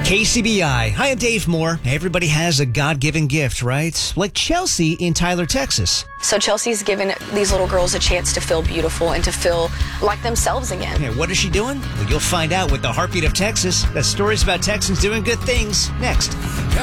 KCBI. Hi, I'm Dave Moore. Everybody has a God-given gift, right? Like Chelsea in Tyler, Texas. So Chelsea's given these little girls a chance to feel beautiful and to feel like themselves again. Hey, what is she doing? Well, you'll find out with the Heartbeat of Texas. That stories about Texans doing good things next.